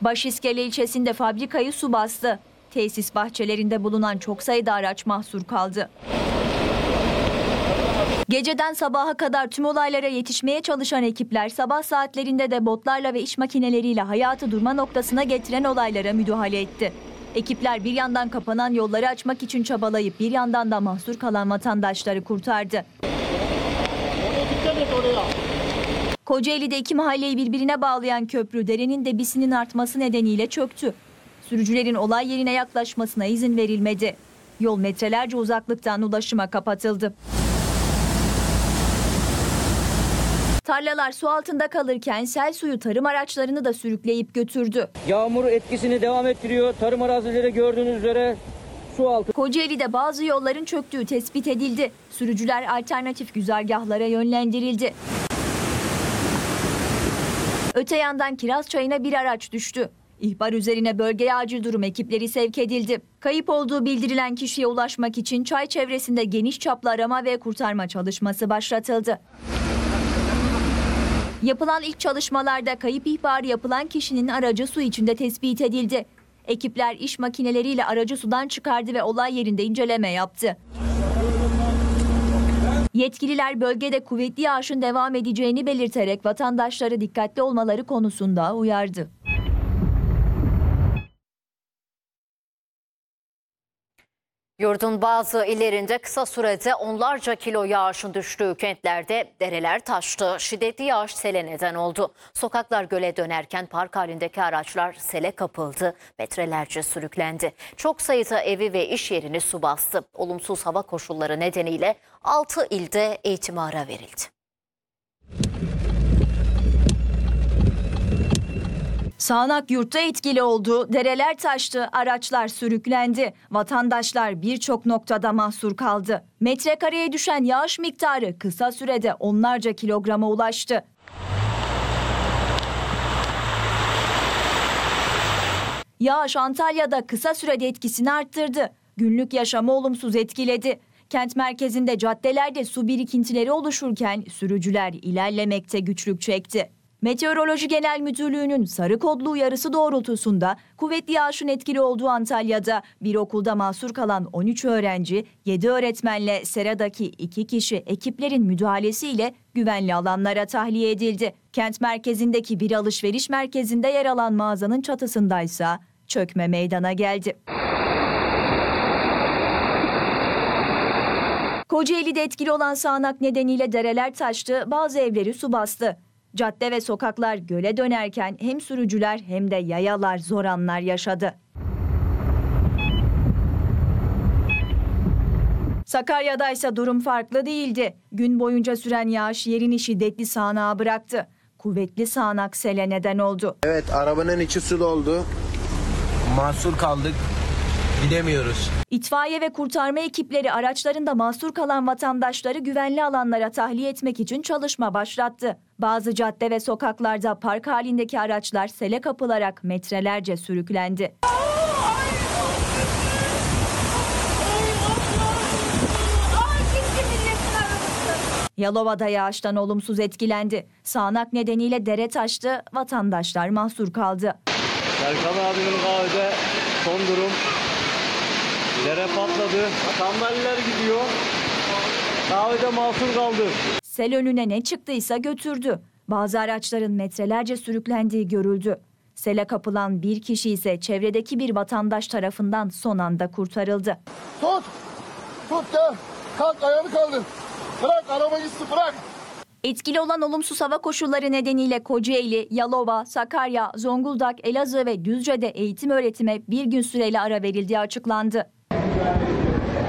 Başiskele ilçesinde fabrikayı su bastı. Tesis bahçelerinde bulunan çok sayıda araç mahsur kaldı. Geceden sabaha kadar tüm olaylara yetişmeye çalışan ekipler sabah saatlerinde de botlarla ve iş makineleriyle hayatı durma noktasına getiren olaylara müdahale etti. Ekipler bir yandan kapanan yolları açmak için çabalayıp bir yandan da mahsur kalan vatandaşları kurtardı. Kocaeli'de iki mahalleyi birbirine bağlayan köprü derenin debisinin artması nedeniyle çöktü. Sürücülerin olay yerine yaklaşmasına izin verilmedi. Yol metrelerce uzaklıktan ulaşıma kapatıldı. Tarlalar su altında kalırken sel suyu tarım araçlarını da sürükleyip götürdü. Yağmur etkisini devam ettiriyor. Tarım arazileri gördüğünüz üzere su altı. Kocaeli'de bazı yolların çöktüğü tespit edildi. Sürücüler alternatif güzergahlara yönlendirildi. Öte yandan Kirazçayı'na bir araç düştü. İhbar üzerine bölgeye acil durum ekipleri sevk edildi. Kayıp olduğu bildirilen kişiye ulaşmak için çay çevresinde geniş çaplı arama ve kurtarma çalışması başlatıldı. Yapılan ilk çalışmalarda kayıp ihbarı yapılan kişinin aracı su içinde tespit edildi. Ekipler iş makineleriyle aracı sudan çıkardı ve olay yerinde inceleme yaptı. Yetkililer bölgede kuvvetli yağışın devam edeceğini belirterek vatandaşları dikkatli olmaları konusunda uyardı. Yurdun bazı illerinde kısa sürede onlarca kilo yağışın düştüğü kentlerde dereler taştı. Şiddetli yağış sele neden oldu. Sokaklar göle dönerken park halindeki araçlar sele kapıldı, metrelerce sürüklendi. Çok sayıda evi ve iş yerini su bastı. Olumsuz hava koşulları nedeniyle 6 ilde eğitime ara verildi. Sağanak yurtta etkili oldu, dereler taştı, araçlar sürüklendi. Vatandaşlar birçok noktada mahsur kaldı. Metrekareye düşen yağış miktarı kısa sürede onlarca kilograma ulaştı. Yağış Antalya'da kısa sürede etkisini arttırdı. Günlük yaşamı olumsuz etkiledi. Kent merkezinde caddelerde su birikintileri oluşurken sürücüler ilerlemekte güçlük çekti. Meteoroloji Genel Müdürlüğü'nün sarı kodlu uyarısı doğrultusunda kuvvetli yağışın etkili olduğu Antalya'da bir okulda mahsur kalan 13 öğrenci, 7 öğretmenle seradaki 2 kişi ekiplerin müdahalesiyle güvenli alanlara tahliye edildi. Kent merkezindeki bir alışveriş merkezinde yer alan mağazanın çatısındaysa çökme meydana geldi. Kocaeli'de etkili olan sağanak nedeniyle dereler taştı, bazı evleri su bastı. Cadde ve sokaklar göle dönerken hem sürücüler hem de yayalar zor anlar yaşadı. Sakarya'da ise durum farklı değildi. Gün boyunca süren yağış yerini şiddetli sağanağa bıraktı. Kuvvetli sağanak sele neden oldu. Evet, arabanın içi su doldu. Mahsur kaldık. Gidemiyoruz. İtfaiye ve kurtarma ekipleri araçlarında mahsur kalan vatandaşları güvenli alanlara tahliye etmek için çalışma başlattı. Bazı cadde ve sokaklarda park halindeki araçlar sele kapılarak metrelerce sürüklendi. Yalova'da yağıştan olumsuz etkilendi. Sağanak nedeniyle dere taştı, vatandaşlar mahsur kaldı. Serkan abinin kahvede son durum. Dere patladı. Sandalyeler gidiyor. Kahvede mahsur kaldı. Sel önüne ne çıktıysa götürdü. Bazı araçların metrelerce sürüklendiği görüldü. Sele kapılan bir kişi ise çevredeki bir vatandaş tarafından son anda kurtarıldı. Tut! Tut ya! Kalk, ayağını kaldır. Bırak, araba gitsin, bırak. Etkili olan olumsuz hava koşulları nedeniyle Kocaeli, Yalova, Sakarya, Zonguldak, Elazığ ve Düzce'de eğitim öğretime bir gün süreyle ara verildiği açıklandı.